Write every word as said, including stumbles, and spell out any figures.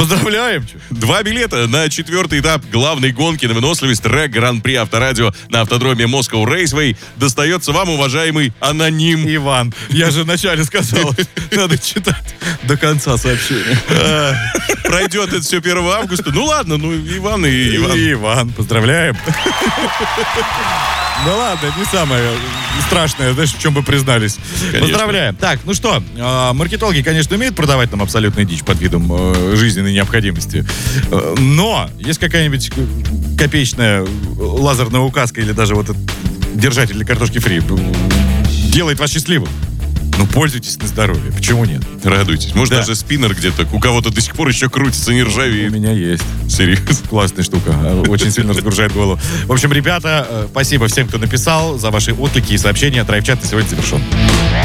Поздравляем. Два билета на четвертый этап главной гонки на выносливость трек Гран-при Авторадио на автодроме Moscow Raceway достается вам, уважаемый аноним. Иван, я же вначале сказал, надо читать до конца сообщения. Пройдет это все первого августа. Ну ладно, ну Иван и Иван. И Иван, поздравляем. Ну ладно, не самое страшное, знаешь, в чем бы признались. Конечно. Поздравляем. Так, ну что, э, маркетологи, конечно, умеют продавать нам абсолютную дичь под видом э, жизненной необходимости. Э, но есть какая-нибудь копеечная лазерная указка или даже вот этот держатель для картошки фри делает вас счастливым. Ну, пользуйтесь на здоровье. Почему нет? Радуйтесь. Может, Да. даже спиннер где-то у кого-то до сих пор еще крутится, не У ржавеет. меня есть. Серьезно. Классная штука. Очень сильно разгружает голову. В общем, ребята, э, спасибо всем, кто написал, за ваши отклики и сообщения. Драйв-чат на сегодня завершен.